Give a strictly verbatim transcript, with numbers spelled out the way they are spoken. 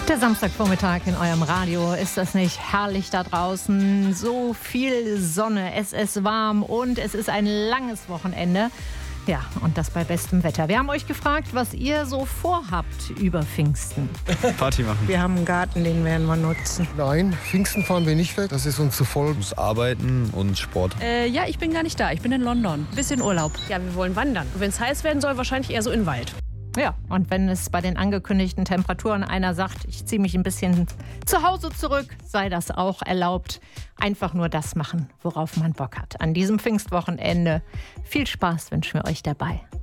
Der Samstagvormittag in eurem Radio. Ist das nicht herrlich da draußen? So viel Sonne, es ist warm und es ist ein langes Wochenende. Ja, und das bei bestem Wetter. Wir haben euch gefragt, was ihr so vorhabt über Pfingsten. Party machen. Wir haben einen Garten, den werden wir nutzen. Nein, Pfingsten fahren wir nicht weg, das ist uns zu voll. Muss arbeiten und Sport. Äh, ja, ich bin gar nicht da, ich bin in London. Bisschen Urlaub. Ja, wir wollen wandern. Wenn es heiß werden soll, wahrscheinlich eher so in den Wald. Ja, und wenn es bei den angekündigten Temperaturen einer sagt, ich ziehe mich ein bisschen zu Hause zurück, sei das auch erlaubt. Einfach nur das machen, worauf man Bock hat. An diesem Pfingstwochenende viel Spaß wünschen wir euch dabei.